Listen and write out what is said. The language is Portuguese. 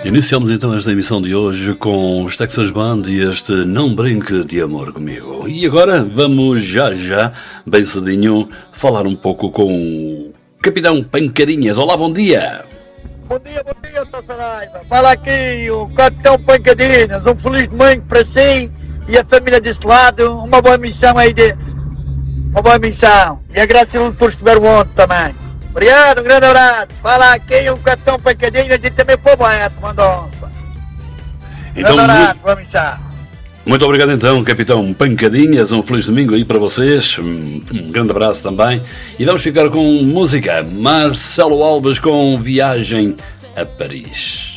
Iniciamos então esta emissão de hoje com os Texas Band e este Não Brinque de Amor Comigo. E agora vamos já, bem cedinho, falar um pouco com o Capitão Pancadinhas. Olá, bom dia! Bom dia, Sr. Saraiva. Fala aqui o Capitão Pancadinhas. Um feliz domingo para si e a família desse lado. Uma boa missão aí Uma boa missão. E agradeço por estiver ontem também. Obrigado, um grande abraço. Fala aqui o Capitão Pancadinhas e também para o Beto Mendonça. Então, grande abraço, boa missão. Muito obrigado então, Capitão Pancadinhas. Um feliz domingo aí para vocês. Um grande abraço também. E vamos ficar com música. Marcelo Alves com Viagem a Paris.